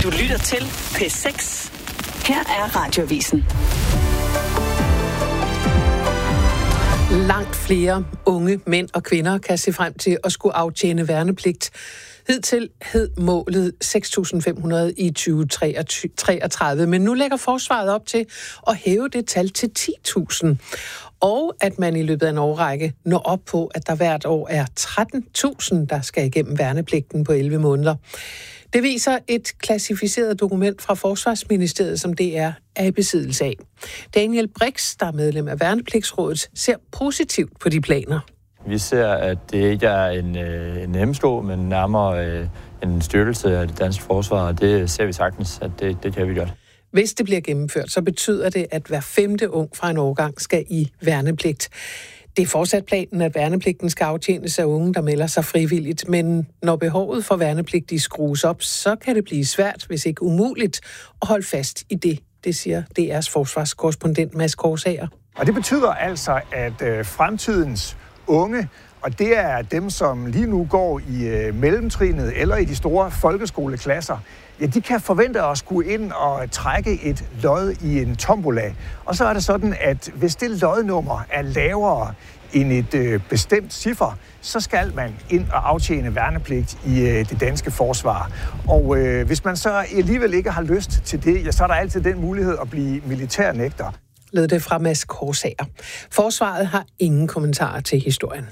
Du lytter til P6. Her er Radioavisen. Langt flere unge mænd og kvinder kan se frem til at skulle aftjene værnepligt. Hidtil hed målet 6.500 i 2033, men nu lægger forsvaret op til at hæve det tal til 10.000. Og at man i løbet af en årrække når op på, at der hvert år er 13.000, der skal igennem værnepligten på 11 måneder. Det viser et klassificeret dokument fra Forsvarsministeriet, som DR er i besiddelse af. Daniel Brix, der er medlem af Værnepligtsrådet, ser positivt på de planer. Vi ser, at det ikke er en hemsko, men nærmere en styrkelse af det danske forsvar, og det ser vi sagtens, at det kan vi godt. Hvis det bliver gennemført, så betyder det, at hver 5. ung fra en årgang skal i værnepligt. Det er fortsat planen, at værnepligten skal aftjenes af unge, der melder sig frivilligt, men når behovet for værnepligtige skrues op, så kan det blive svært, hvis ikke umuligt, at holde fast i det. Det siger DR's forsvarskorrespondent Mads Korsager. Og det betyder altså, at fremtidens unge, og det er dem, som lige nu går i mellemtrinet eller i de store folkeskoleklasser, ja, de kan forvente at skulle ind og trække et lod i en tombola. Og så er det sådan, at hvis det lodnummer er lavere end et bestemt ciffer, så skal man ind og aftjene værnepligt i det danske forsvar. Og hvis man så alligevel ikke har lyst til det, ja, så er der altid den mulighed at blive militærnægter. Lød det fra Mads Korsager. Forsvaret har ingen kommentarer til historien.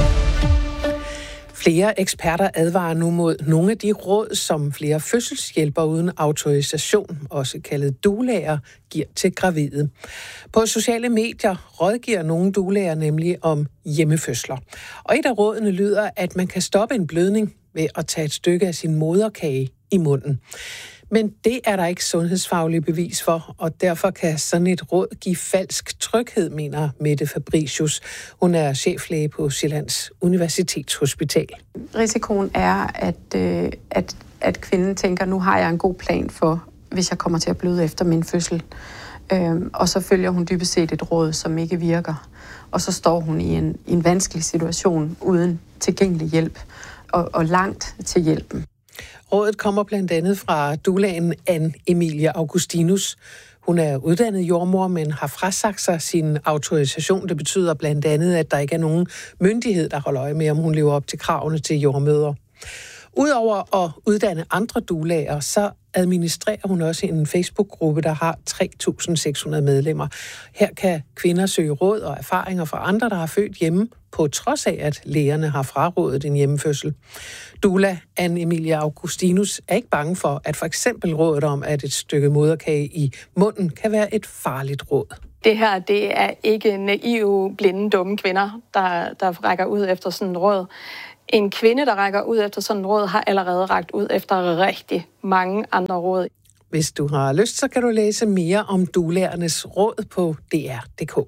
Flere eksperter advarer nu mod nogle af de råd, som flere fødselshjælpere uden autorisation, også kaldet doulaer, giver til gravide. På sociale medier rådgiver nogle doulaer nemlig om hjemmefødsler. Og et af rådene lyder, at man kan stoppe en blødning ved at tage et stykke af sin moderkage i munden. Men det er der ikke sundhedsfaglig bevis for, og derfor kan sådan et råd give falsk tryghed, mener Mette Fabricius. Hun er cheflæge på Sjællands Universitetshospital. Risikoen er, at kvinden tænker, nu har jeg en god plan for, hvis jeg kommer til at bløde efter min fødsel. Og så følger hun dybest set et råd, som ikke virker. Og så står hun i en vanskelig situation uden tilgængelig hjælp og langt til hjælpen. Rådet kommer blandt andet fra doulaen Anne Emilie Augustinus. Hun er uddannet jordmor, men har frasagt sig sin autorisation. Det betyder blandt andet, at der ikke er nogen myndighed, der holder øje med, om hun lever op til kravene til jordmødre. Udover at uddanne andre doulaer, så administrerer hun også en Facebook-gruppe, der har 3.600 medlemmer. Her kan kvinder søge råd og erfaringer fra andre, der har født hjemme, på trods af, at lægerne har frarådet en hjemmefødsel. Doula Anne Emilie Augustinus er ikke bange for, at for eksempel rådet om, at et stykke moderkage i munden kan være et farligt råd. Det her, det er ikke naive, blinde, dumme kvinder, der rækker ud efter sådan et råd. En kvinde, der rækker ud efter sådan et råd, har allerede rakt ud efter rigtig mange andre råd. Hvis du har lyst, så kan du læse mere om doulaernes råd på dr.dk.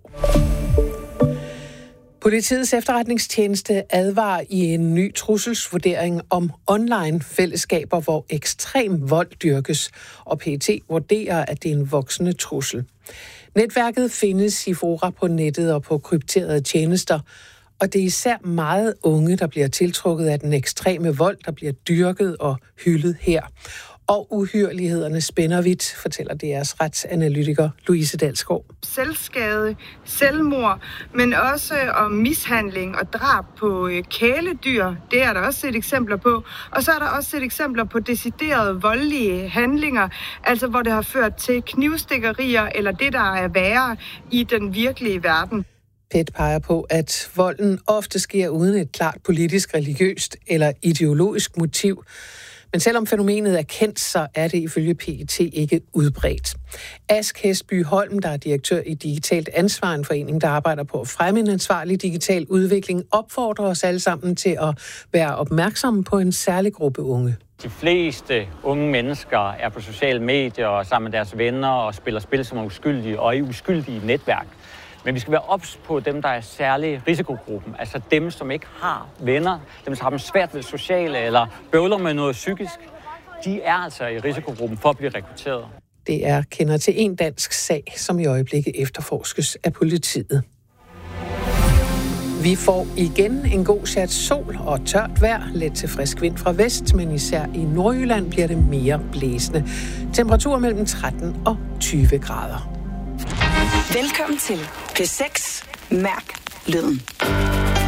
Politiets efterretningstjeneste advarer i en ny trusselsvurdering om online-fællesskaber, hvor ekstrem vold dyrkes, og PET vurderer, at det er en voksende trussel. Netværket findes i fora på nettet og på krypterede tjenester, og det er især meget unge, der bliver tiltrukket af den ekstreme vold, der bliver dyrket og hyldet her. Og uhyrlighederne spænder vidt, fortæller deres retsanalytiker Louise Dalsgaard. Selvskade, selvmord, men også om mishandling og drab på kæledyr. Det er der også set eksempler på. Og så er der også set eksempler på deciderede voldelige handlinger, altså hvor det har ført til knivstikkerier eller det, der er værre i den virkelige verden. PET peger på, at volden ofte sker uden et klart politisk, religiøst eller ideologisk motiv. Men selvom fænomenet er kendt, så er det ifølge PET ikke udbredt. Ask Hestby Holm, der er direktør i Digitalt Ansvar, en forening, der arbejder på at fremme en ansvarlig digital udvikling, opfordrer os alle sammen til at være opmærksomme på en særlig gruppe unge. De fleste unge mennesker er på sociale medier og sammen med deres venner og spiller spil som uskyldige og i uskyldige netværk. Men vi skal være ops på dem, der er særlig risikogruppen. Altså dem, som ikke har venner, dem, som har dem svært ved sociale eller bøvler med noget psykisk. De er altså i risikogruppen for at blive rekrutteret. DR kender til en dansk sag, som i øjeblikket efterforskes af politiet. Vi får igen en god chat sol og tørt vejr, let til frisk vind fra vest, men især i Nordjylland bliver det mere blæsende. Temperatur mellem 13 og 20 grader. Velkommen til P6 Mærk Lyden.